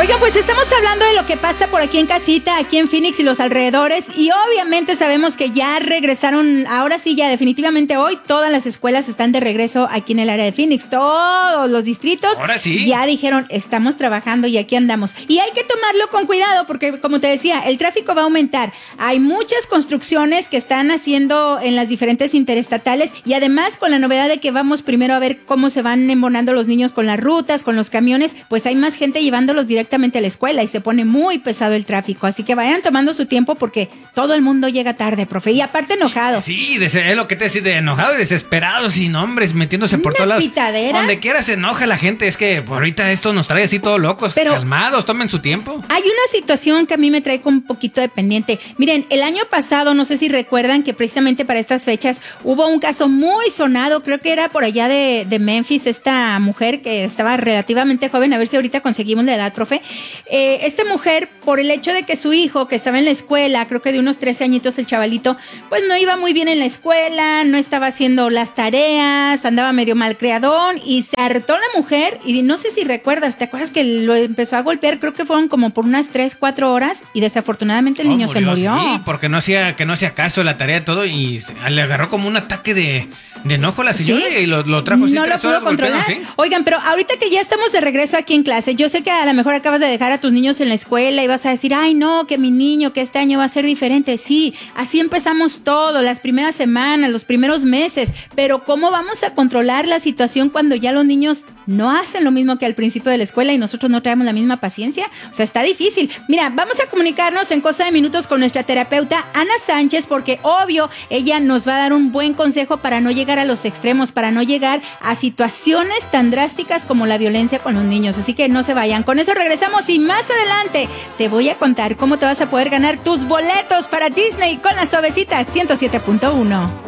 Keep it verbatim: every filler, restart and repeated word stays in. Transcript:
Oigan, pues estamos hablando de lo que pasa por aquí en casita, aquí en Phoenix y los alrededores, y obviamente sabemos que ya regresaron, ahora sí, ya definitivamente hoy todas las escuelas están de regreso aquí en el área de Phoenix, todos los distritos ahora sí ya dijeron, estamos trabajando y aquí andamos. Y hay que tomarlo con cuidado porque, como te decía, el tráfico va a aumentar. Hay muchas construcciones que están haciendo en las diferentes interestatales y además con la novedad de que vamos primero a ver cómo se van embonando los niños con las rutas, con los camiones, pues hay más gente llevándolos directamente a la escuela y se pone muy pesado el tráfico, así que vayan tomando su tiempo porque todo el mundo llega tarde, profe, y aparte enojado. Sí, es lo que te decía, de enojado y desesperado, sin hombres, metiéndose por todos lados. Pitadera. Donde quiera se enoja la gente, es que ahorita esto nos trae así todos locos. Pero calmados, tomen su tiempo. Hay una situación que a mí me trae con un poquito de pendiente. Miren, el año pasado, no sé si recuerdan que precisamente para estas fechas hubo un caso muy sonado, creo que era por allá de, de Memphis, esta mujer que estaba relativamente joven, a ver si ahorita conseguimos la edad, profe. Eh, esta mujer, por el hecho de que su hijo, que estaba en la escuela, creo que de unos trece añitos el chavalito, pues no iba muy bien en la escuela, no estaba haciendo las tareas, andaba medio malcriadón y se hartó la mujer y no sé si recuerdas, ¿te acuerdas que lo empezó a golpear? Creo que fueron como por unas tres, cuatro horas y desafortunadamente el oh, niño murió, se murió. Sí, porque no hacía, que no hacía caso de la tarea y todo y le agarró como un ataque de, de enojo a la señora. ¿Sí? Y lo, lo trajo así no tres lo horas pudo controlar. ¿Sí? Oigan, pero ahorita que ya estamos de regreso aquí en clase, yo sé que a lo mejor acabas de dejar a tus niños en la escuela y vas a decir, ay no, que mi niño, que este año va a ser diferente. Sí, así empezamos todo, las primeras semanas, los primeros meses, pero ¿cómo vamos a controlar la situación cuando ya los niños no hacen lo mismo que al principio de la escuela y nosotros no traemos la misma paciencia? O sea, está difícil. Mira, vamos a comunicarnos en cosa de minutos con nuestra terapeuta Ana Sánchez, porque obvio, ella nos va a dar un buen consejo para no llegar a los extremos, para no llegar a situaciones tan drásticas como la violencia con los niños. Así que no se vayan. Con eso regresamos y más adelante te voy a contar cómo te vas a poder ganar tus boletos para Disney con las suavecitas ciento siete punto uno.